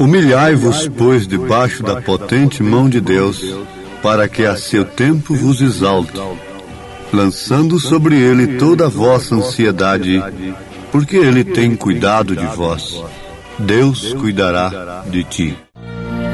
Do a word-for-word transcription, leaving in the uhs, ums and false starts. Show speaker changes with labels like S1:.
S1: Humilhai-vos, pois, debaixo da potente mão de Deus, para que a seu tempo vos exalte, lançando sobre ele toda a vossa ansiedade, porque ele tem cuidado de vós. Deus cuidará de ti.